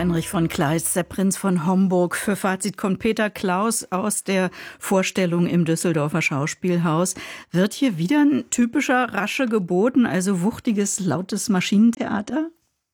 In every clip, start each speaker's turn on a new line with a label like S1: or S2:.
S1: Heinrich von Kleist, der Prinz von Homburg. Für Fazit kommt Peter Klaus aus der Vorstellung im Düsseldorfer Schauspielhaus. Wird hier wieder ein typischer Rasche geboten, also wuchtiges, lautes Maschinentheater?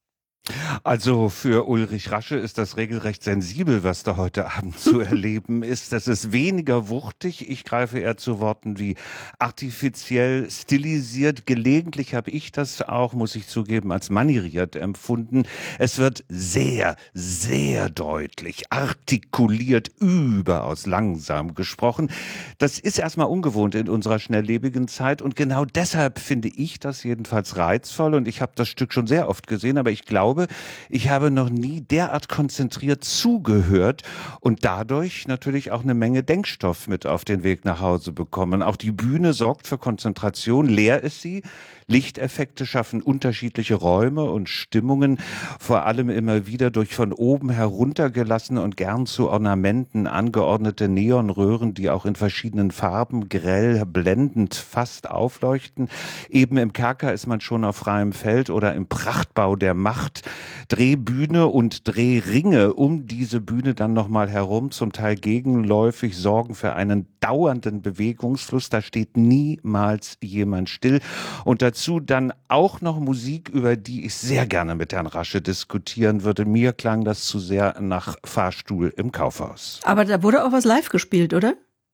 S2: Also für Ulrich Rasche ist das regelrecht sensibel, was da heute Abend zu erleben ist. Das ist weniger wuchtig. Ich greife eher zu Worten wie artifiziell, stilisiert. Gelegentlich habe ich das auch, muss ich zugeben, als manieriert empfunden. Es wird sehr, sehr deutlich, artikuliert, überaus langsam gesprochen. Das ist erstmal ungewohnt in unserer schnelllebigen Zeit und genau deshalb finde ich das jedenfalls reizvoll und ich habe das Stück schon sehr oft gesehen, aber ich glaube, ich habe noch nie derart konzentriert zugehört und dadurch natürlich auch eine Menge Denkstoff mit auf den Weg nach Hause bekommen. Auch die Bühne sorgt für Konzentration, leer ist sie. Lichteffekte schaffen unterschiedliche Räume und Stimmungen, vor allem immer wieder durch von oben heruntergelassene und gern zu Ornamenten angeordnete Neonröhren, die auch in verschiedenen Farben grell, blendend fast aufleuchten. Eben im Kerker ist man schon auf freiem Feld oder im Prachtbau der Macht. Drehbühne und Drehringe um diese Bühne dann nochmal herum, zum Teil gegenläufig, sorgen für einen dauernden Bewegungsfluss. Da steht niemals jemand still. Und dazu dann auch noch Musik, über die ich sehr gerne mit Herrn Rasche diskutieren würde. Mir klang das zu sehr nach Fahrstuhl im Kaufhaus.
S1: Aber da wurde auch was live gespielt, oder?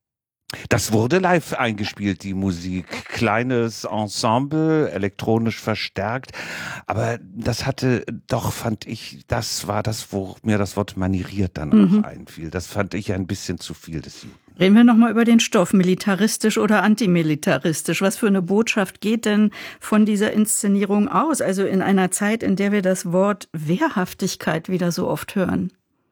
S2: Das wurde live eingespielt, die Musik. Kleines Ensemble, elektronisch verstärkt. Aber das hatte doch, fand ich, das war das, wo mir das Wort manieriert dann auch einfiel. Das fand ich ein bisschen zu viel des Juden.
S1: Reden wir nochmal über den Stoff, militaristisch oder antimilitaristisch. Was für eine Botschaft geht denn von dieser Inszenierung aus? Also in einer Zeit, in der wir das Wort Wehrhaftigkeit wieder so oft hören.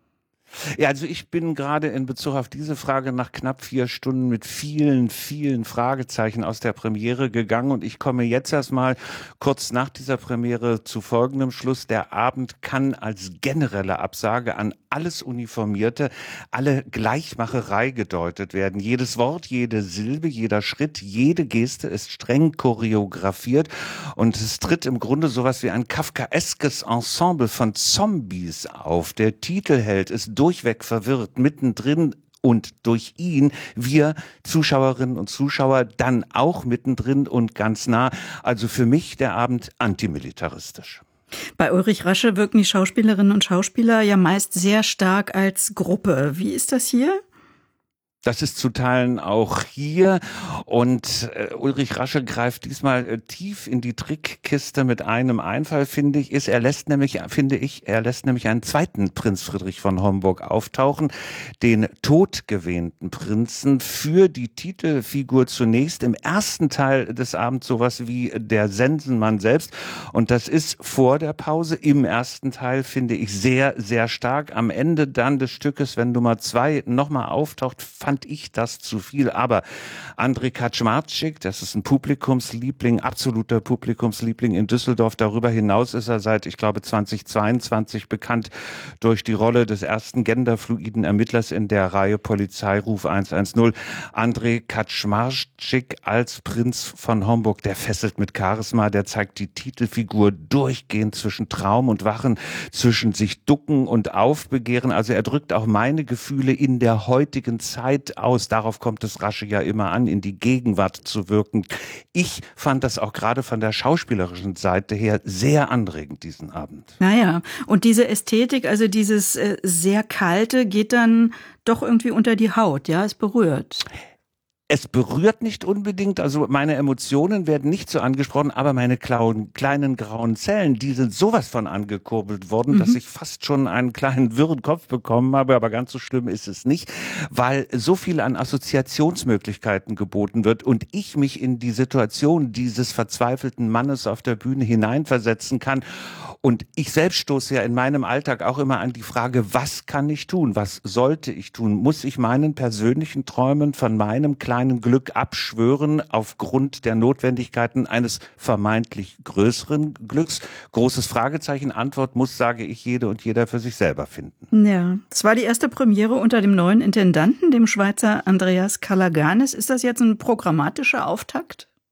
S2: Ja, also ich bin gerade in Bezug auf diese Frage nach knapp 4 Stunden mit vielen, vielen Fragezeichen aus der Premiere gegangen und ich komme jetzt erstmal kurz nach dieser Premiere zu folgendem Schluss. Der Abend kann als generelle Absage an alles Uniformierte, alle Gleichmacherei gedeutet werden. Jedes Wort, jede Silbe, jeder Schritt, jede Geste ist streng choreografiert und es tritt im Grunde sowas wie ein kafkaeskes Ensemble von Zombies auf. Der Titelheld ist durchweg verwirrt, mittendrin und durch ihn wir Zuschauerinnen und Zuschauer dann auch mittendrin und ganz nah. Also für mich der Abend antimilitaristisch.
S1: Bei Ulrich Rasche wirken die Schauspielerinnen und Schauspieler ja meist sehr stark als Gruppe. Wie ist das hier?
S2: Das ist zu Teilen auch hier und Ulrich Rasche greift diesmal tief in die Trickkiste mit einem Einfall, finde ich, er lässt nämlich einen zweiten Prinz Friedrich von Homburg auftauchen, den todgewehnten Prinzen, für die Titelfigur zunächst im ersten Teil des Abends sowas wie der Sensenmann selbst und das ist vor der Pause im ersten Teil, finde ich, sehr, sehr stark. Am Ende dann des Stückes, wenn Nummer 2 nochmal auftaucht, fand ich das zu viel, aber André Kaczmarczyk, das ist ein Publikumsliebling, absoluter Publikumsliebling in Düsseldorf. Darüber hinaus ist er seit, ich glaube, 2022 bekannt durch die Rolle des ersten genderfluiden Ermittlers in der Reihe Polizeiruf 110. André Kaczmarczyk als Prinz von Homburg, der fesselt mit Charisma, der zeigt die Titelfigur durchgehend zwischen Traum und Wachen, zwischen sich ducken und aufbegehren. Also er drückt auch meine Gefühle in der heutigen Zeit aus. Darauf kommt es Rasche ja immer an, in die Gegenwart zu wirken. Ich fand das auch gerade von der schauspielerischen Seite her sehr anregend, diesen Abend.
S1: Naja, und diese Ästhetik, also dieses sehr Kalte, geht dann doch irgendwie unter die Haut, ja, es berührt.
S2: Es berührt nicht unbedingt, also meine Emotionen werden nicht so angesprochen, aber meine kleinen grauen Zellen, die sind sowas von angekurbelt worden, dass ich fast schon einen kleinen wirren Kopf bekommen habe, aber ganz so schlimm ist es nicht, weil so viel an Assoziationsmöglichkeiten geboten wird und ich mich in die Situation dieses verzweifelten Mannes auf der Bühne hineinversetzen kann. Und ich selbst stoße ja in meinem Alltag auch immer an die Frage, was kann ich tun? Was sollte ich tun? Muss ich meinen persönlichen Träumen von meinem kleinen Glück abschwören aufgrund der Notwendigkeiten eines vermeintlich größeren Glücks? Großes Fragezeichen. Antwort muss, sage ich, jede und jeder für sich selber finden.
S1: Ja, das war die erste Premiere unter dem neuen Intendanten, dem Schweizer Andreas Calaganis. Ist das jetzt ein programmatischer Auftakt?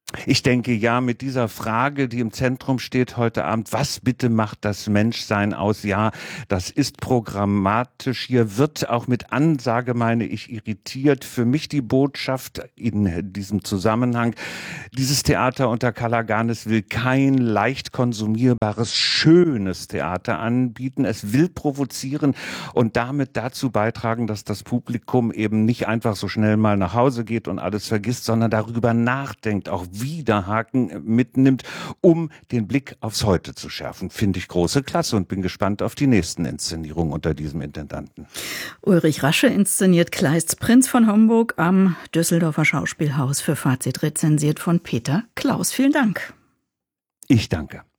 S2: Ich denke, ja, mit dieser Frage, die im Zentrum steht heute Abend, was bitte macht das Menschsein aus? Ja, das ist programmatisch. Hier wird auch mit Ansage, meine ich, irritiert. Für mich die Botschaft in diesem Zusammenhang: Dieses Theater unter Kalaganis will kein leicht konsumierbares, schönes Theater anbieten. Es will provozieren und damit dazu beitragen, dass das Publikum eben nicht einfach so schnell mal nach Hause geht und alles vergisst, sondern darüber nachdenkt, auch Widerhaken mitnimmt, um den Blick aufs Heute zu schärfen. Finde ich große Klasse und bin gespannt auf die nächsten Inszenierungen unter diesem Intendanten.
S1: Ulrich Rasche inszeniert Kleists Prinz von Homburg am Düsseldorfer Schauspielhaus, für Fazit rezensiert von Peter Klaus. Vielen Dank.
S2: Ich danke.